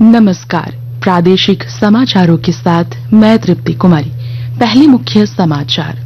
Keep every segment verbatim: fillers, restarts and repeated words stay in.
नमस्कार, प्रादेशिक समाचारों के साथ मैं तृप्ति कुमारी। पहले मुख्य समाचार।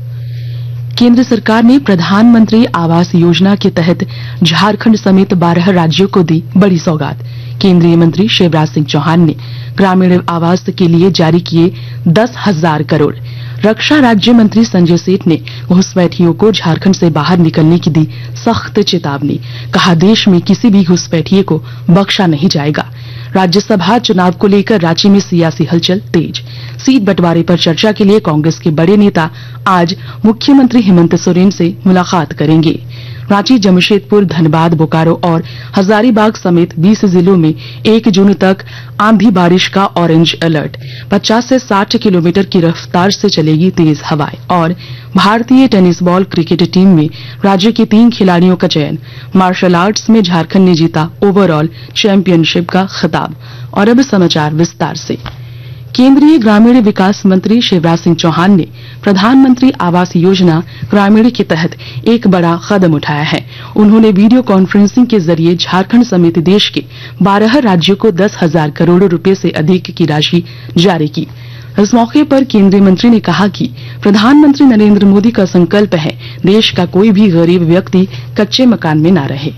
केंद्र सरकार ने प्रधानमंत्री आवास योजना के तहत झारखंड समेत बारह राज्यों को दी बड़ी सौगात। केंद्रीय मंत्री शिवराज सिंह चौहान ने ग्रामीण आवास के लिए जारी किए दस हजार करोड़। रक्षा राज्य मंत्री संजय सेठ ने घुसपैठियों को झारखंड से बाहर निकलने की दी सख्त चेतावनी। कहा, देश में किसी भी घुसपैठिए को बख्शा नहीं जाएगा। राज्यसभा चुनाव को लेकर रांची में सियासी हलचल तेज। सीट बंटवारे पर चर्चा के लिए कांग्रेस के बड़े नेता आज मुख्यमंत्री हेमंत सोरेन से मुलाकात करेंगे। रांची, जमशेदपुर, धनबाद, बोकारो और हजारीबाग समेत बीस जिलों में एक जून तक आंधी बारिश का ऑरेंज अलर्ट। पचास से साठ किलोमीटर की रफ्तार से चलेगी तेज हवाएं। और भारतीय टेनिस बॉल क्रिकेट टीम में राज्य के तीन खिलाड़ियों का चयन। मार्शल आर्ट्स में झारखंड ने जीता ओवरऑल चैंपियनशिप का खिताब। और अब समाचार विस्तार से। केंद्रीय ग्रामीण विकास मंत्री शिवराज सिंह चौहान ने प्रधानमंत्री आवास योजना ग्रामीण के तहत एक बड़ा कदम उठाया है। उन्होंने वीडियो कॉन्फ्रेंसिंग के जरिए झारखंड समेत देश के बारह राज्यों को दस हजार करोड़ रुपए से अधिक की राशि जारी की। इस मौके पर केंद्रीय मंत्री ने कहा कि प्रधानमंत्री नरेंद्र मोदी का संकल्प है, देश का कोई भी गरीब व्यक्ति कच्चे मकान में न रहे।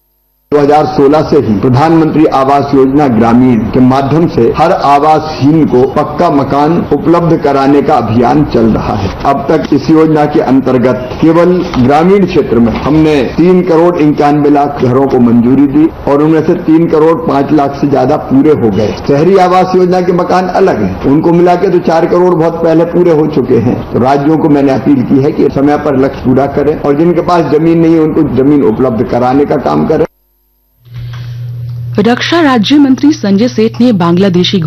दो हज़ार सोलह से ही प्रधानमंत्री आवास योजना ग्रामीण के माध्यम से हर आवासहीन को पक्का मकान उपलब्ध कराने का अभियान चल रहा है। अब तक इस योजना के अंतर्गत केवल ग्रामीण क्षेत्र में हमने तीन करोड़ इक्यानवे लाख घरों को मंजूरी दी और उनमें से तीन करोड़ पांच लाख से ज्यादा पूरे हो गए। शहरी आवास योजना के मकान अलग हैं, उनको मिला के तो चार करोड़ बहुत पहले पूरे हो चुके हैं। तो राज्यों को मैंने अपील की है कि समय पर लक्ष्य पूरा करें और जिनके पास जमीन नहीं है उनको जमीन उपलब्ध कराने का काम करें। रक्षा राज्य मंत्री संजय सेठ ने बांग्लादेशी